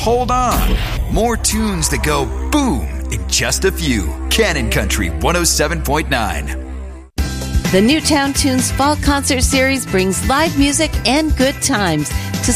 hold on. More tunes that go boom in just a few. Cannon Country 107.9. The Newtown Tunes Fall Concert Series brings live music and good times to